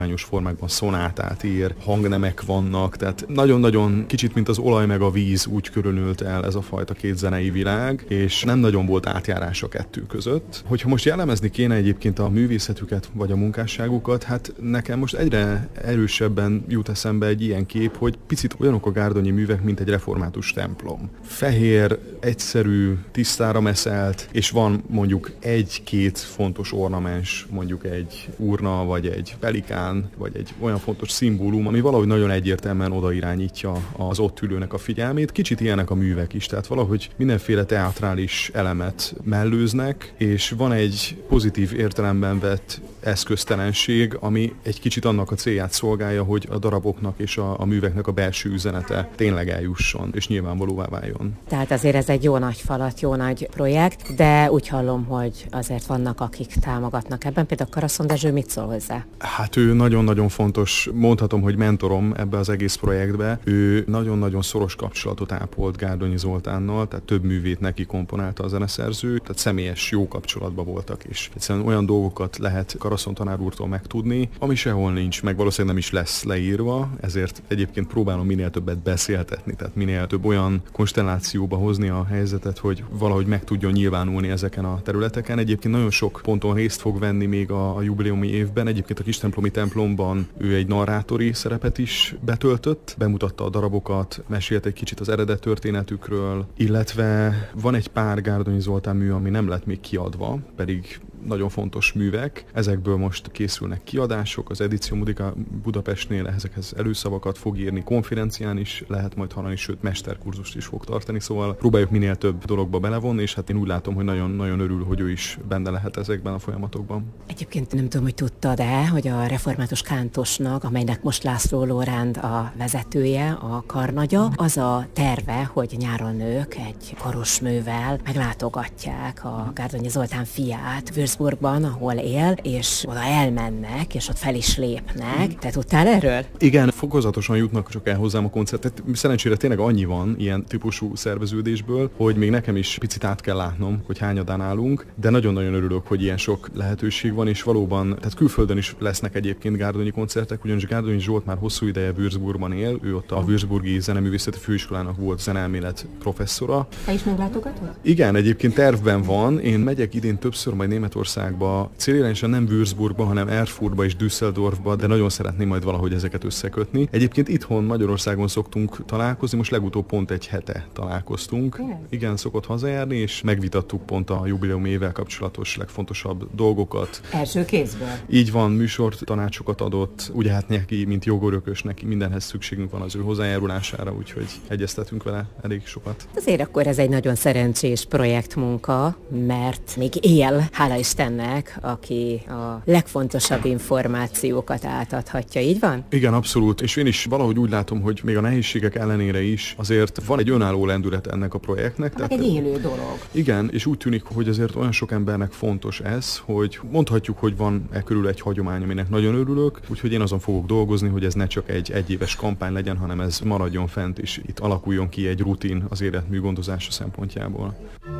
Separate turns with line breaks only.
formákban szonátát ír, hangnemek vannak, tehát nagyon-nagyon kicsit, mint az olaj meg a víz úgy körülült el ez a fajta két zenei világ, és nem nagyon volt átjárás a kettő között. Hogyha most jellemezni kéne egyébként a művészetüket, vagy a munkásságukat, hát nekem most egyre erősebben jut eszembe egy ilyen kép, hogy picit olyanok a gárdonyi művek, mint egy református templom. Fehér, egyszerű, tisztára meszelt, és van mondjuk egy-két fontos ornamens, mondjuk egy urna, vagy egy pelikán, vagy egy olyan fontos szimbólum, ami valahogy nagyon egyértelműen odairányítja az ott ülőnek a figyelmét. Kicsit ilyenek a művek is, tehát valahogy mindenféle teátrális elemet mellőznek, és van egy pozitív értelemben vett eszköztelenség, ami egy kicsit annak a célját szolgálja, hogy a daraboknak és a műveknek a belső üzenete tényleg eljusson, és nyilvánvalóvá váljon.
Tehát azért ez egy jó nagy falat, jó nagy projekt, de úgy hallom, hogy azért vannak, akik támogatnak ebben. Például Karaszon Dezső mit szól hozzá?
Hát ő nagyon-nagyon fontos, mondhatom, hogy mentorom ebbe az egész projektbe. Ő nagyon-nagyon szoros kapcsolatot ápolt Gárdonyi Zoltánnal, tehát több művét neki komponálta a zeneszerző, tehát személyes jó kapcsolatban voltak, és egyszerűen olyan dolgokat lehet Karaszon tanár úrtól megtudni, ami sehol nincs, meg valószínűleg nem is lesz leírva, ezért egyébként próbálom minél többet beszéltetni, tehát minél több olyan konstellációba hozni a helyzetet, hogy valahogy meg tudjon nyilvánulni ezeken a területeken. Egyébként nagyon sok ponton részt fog venni még a jubileumi évben. Egyébként a Kistemplomi templomban ő egy narrátori szerepet is betöltött, bemutatta a darabokat, mesélt egy kicsit az eredet történetükről, illetve van egy pár Gárdonyi Zoltán mű, ami nem lett még kiadva, pedig nagyon fontos művek. Ezekből most készülnek kiadások, az Edíció Muzika Budapestnél ezekhez előszavakat fog írni, konferencián is lehet majd hallani, sőt mesterkurzust is fog tartani, szóval próbáljuk minél több dologba belevonni, és hát én úgy látom, hogy nagyon-nagyon örül, hogy ő is benne lehet ezekben a folyamatokban.
Egyébként nem tudom, hogy tudtad-e, hogy a református kántosnak, amelynek most László Lóránd a vezetője, a karnagya, az a terve, hogy nyáron ők egy karosművel meglátogatják a Gárdonyi Zoltán fiát Würzburgban, ahol él, és oda elmennek, és ott fel is lépnek. Te tudtál erről?
Igen, fokozatosan jutnak csak el hozzám a koncertet. Szerencsére tényleg annyi van ilyen típusú szerveződésből, hogy még nekem is picit át kell látnom, hogy hányadán állunk, de nagyon-nagyon örülök, hogy ilyen sok lehetőség van, és valóban, tehát külföldön is lesznek egyébként gárdonyi koncertek, ugyanis Gárdonyi Zsolt már hosszú ideje Würzburgban él, ő ott a Würzburgi Zeneművészeti Főiskolának volt zeneelmélet professzora.
Te is meglátogatod?
Igen, egyébként tervben van. Én megyek idén többször majd Németországba, célirányosan nem Würzburgba, hanem Erfurtba és Düsseldorfba, de nagyon szeretném majd valahogy ezeket összekötni. Egyébként itthon Magyarországon szoktunk találkozni, most legutóbb pont egy hete találkoztunk. Igen, szokott hazajárni, és megvitattuk pont a jubileum évvel kapcsolatos legfontosabb dolgokat.
Első kézből.
Így van, műsort, tanácsokat adott, ugye hát neki, mint jogorökös, neki mindenhez szükségünk van az ő hozzájárulására, úgyhogy egyeztetünk vele elég sokat.
Azért akkor ez egy nagyon szerencsés projektmunka, mert még él, hála Istennek, aki a legfontosabb információkat átadhatja, így van?
Igen, abszolút, és én is valahogy úgy látom, hogy még a nehézségek ellenére is azért van egy önálló lendület ennek a projektnek.
Tehát egy élő dolog.
Igen, és úgy tűnik, hogy azért olyan sok embernek fontos ez, hogy mondhatjuk, hogy van körül egy hagyomány, aminek nagyon örülök, úgyhogy én azon fogok dolgozni, hogy ez ne csak egy egyéves kampány legyen, hanem ez maradjon fent, és itt alakuljon ki egy rutin az életmű gondozása szempontjából.